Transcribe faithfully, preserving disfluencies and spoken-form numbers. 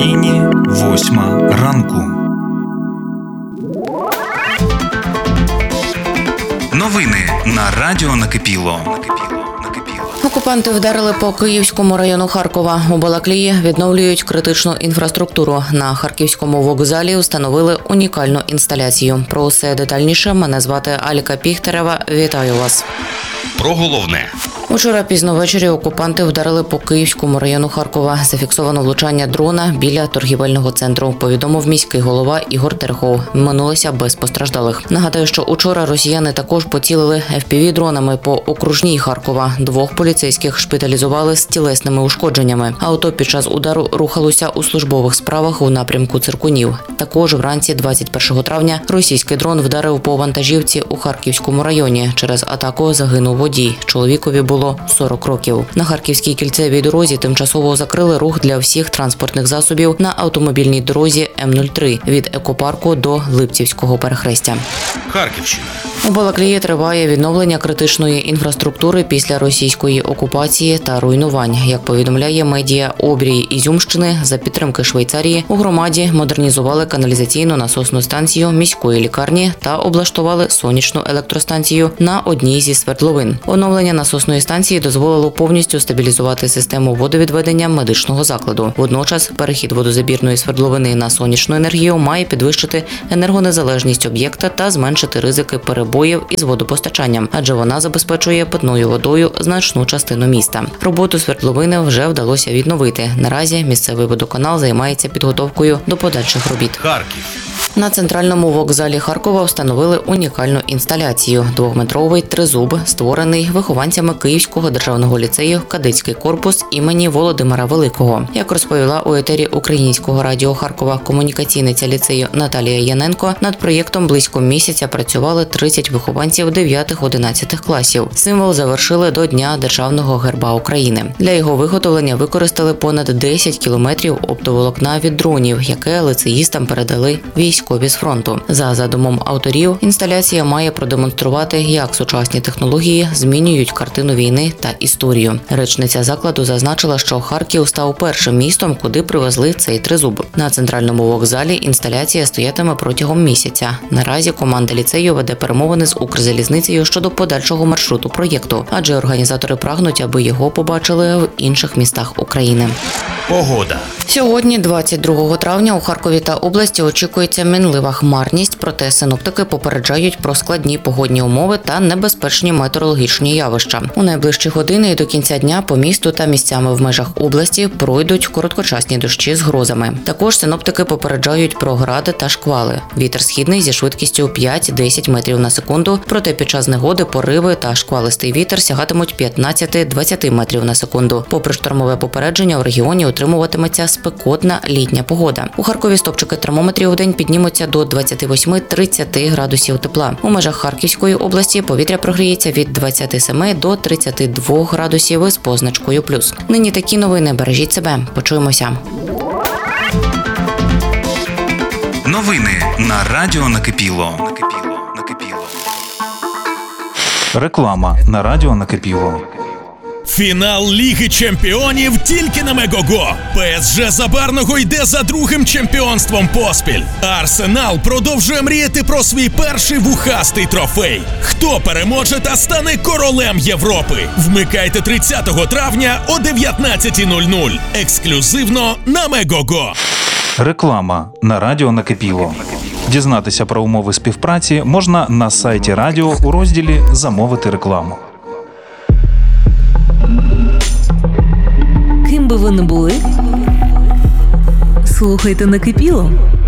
Україні восьма ранку. Новини на радіо Накипіло. Окупанти вдарили по Київському району Харкова. У Балаклії відновлюють критичну інфраструктуру. На Харківському вокзалі встановили унікальну інсталяцію. Про все детальніше мене звати Аліка Піхтерева. Вітаю вас. Про головне. Учора пізно ввечері окупанти вдарили по Київському району Харкова. Зафіксовано влучання дрона біля торгівельного центру, повідомив міський голова Ігор Терехов. Минулося без постраждалих. Нагадаю, що учора росіяни також поцілили еф пі ві-дронами по окружній Харкова. Двох поліцейських шпиталізували з тілесними ушкодженнями. Авто під час удару рухалося у службових справах у напрямку Циркунів. Також вранці двадцять першого травня російський дрон вдарив по вантажівці у Харківському районі. Через атаку загинув водій. Чоловікові було сорок років. На Харківській кільцевій дорозі тимчасово закрили рух для всіх транспортних засобів на автомобільній дорозі ем нуль три від екопарку до Липцівського перехрестя. Харківщина. У Балаклії триває відновлення критичної інфраструктури після російської окупації та руйнувань. Як повідомляє медіа «Обрій» Ізюмщини, за підтримки Швейцарії у громаді модернізували каналізаційну насосну станцію міської лікарні та облаштували сонячну електростанцію на одній зі свердловин. Оновлення насосної станції дозволило повністю стабілізувати систему водовідведення медичного закладу. Водночас перехід водозабірної свердловини на сонячну енергію має підвищити енергонезалежність об'єкта та зменшити ризики перебоїв із водопостачанням, адже вона забезпечує питною водою значну частину міста. Роботу свердловини вже вдалося відновити. Наразі місцевий водоканал займається підготовкою до подальших робіт. Харків. На центральному вокзалі Харкова встановили унікальну інсталяцію – двохметровий тризуб, створений вихованцями Київського державного ліцею «Кадетський корпус» імені Володимира Великого. Як розповіла у етері Українського радіо Харкова комунікаційниця ліцею Наталія Яненко, над проєктом близько місяця працювали тридцять вихованців дев'ятих-одинадцятих класів. Символ завершили до Дня Державного герба України. Для його виготовлення використали понад десять кілометрів оптоволокна від дронів, яке лицеїстам передали військові з фронту. За задумом авторів, інсталяція має продемонструвати, як сучасні технології змінюють картину війни та історію. Речниця закладу зазначила, що Харків став першим містом, куди привезли цей тризуб. На центральному вокзалі інсталяція стоятиме протягом місяця. Наразі команда ліцею веде перемовини з Укрзалізницею щодо подальшого маршруту проєкту, адже організатори прагнуть, аби його побачили в інших містах України. Погода. Сьогодні, двадцять другого травня, у Харкові та області очікується мінлива хмарність, проте синоптики попереджають про складні погодні умови та небезпечні метеорологічні явища. У найближчі години і до кінця дня по місту та місцями в межах області пройдуть короткочасні дощі з грозами. Також синоптики попереджають про гради та шквали. Вітер східний зі швидкістю п'ять-десять метрів на секунду, проте під час негоди пориви та шквалистий вітер сягатимуть п'ятнадцять-двадцять метрів на секунду. Попри штормове попередження, у регіоні утримуватиметься спекотна літня погода. У Харкові стопчики термометрів у день піднімуться до двадцять вісім-тридцять градусів тепла. У межах Харківської області повітря прогріється від двадцять сім до тридцять два градусів з позначкою плюс. Нині такі новини. Бережіть себе. Почуємося. Новини на радіо Накипіло. Накипіло. Накипіло. Реклама на радіо Накипіло. Фінал Ліги Чемпіонів тільки на Мегого. пе ес же Забарного йде за другим чемпіонством поспіль. Арсенал продовжує мріяти про свій перший вухастий трофей. Хто переможе та стане королем Європи? Вмикайте тридцятого травня о дев'ятнадцята нуль нуль. Ексклюзивно на Мегого. Реклама на радіо Накипіло. Дізнатися про умови співпраці можна на сайті радіо у розділі «Замовити рекламу». Ким би ви не були, слухайте Накипіло.